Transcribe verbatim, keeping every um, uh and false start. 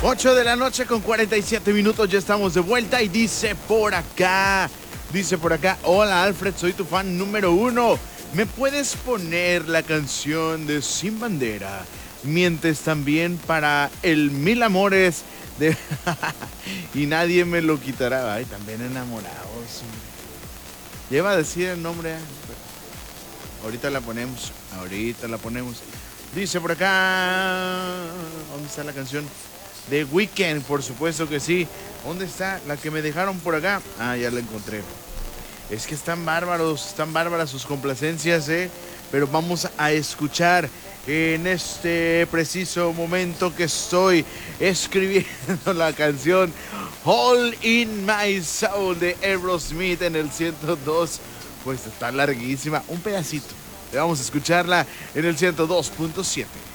ocho de la noche con cuarenta y siete minutos, ya estamos de vuelta y dice por acá, dice por acá, hola Alfred, soy tu fan número uno. ¿Me puedes poner la canción de Sin Bandera? Mientes también para el Mil Amores de... y nadie me lo quitará. Ay, también enamorados. Lleva a decir el nombre. Ahorita la ponemos, ahorita la ponemos. Dice por acá, ¿dónde está la canción? The Weeknd, por supuesto que sí. ¿Dónde está la que me dejaron por acá? Ah, ya la encontré. Es que están bárbaros, están bárbaras sus complacencias, ¿eh? Pero vamos a escuchar en este preciso momento que estoy escribiendo la canción All in My Soul de Aerosmith en el ciento dos. Pues está larguísima, un pedacito. Vamos a escucharla en el ciento dos punto siete.